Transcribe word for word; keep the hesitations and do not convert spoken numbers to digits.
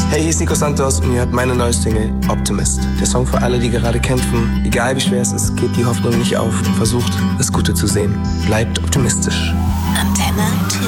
Hey, hier ist Nico Santos und ihr hört meine neue Single Optimist. Der Song für alle, die gerade kämpfen. Egal wie schwer es ist, gebt die Hoffnung nicht auf und versucht, das Gute zu sehen. Bleibt optimistisch. Antenne zwei.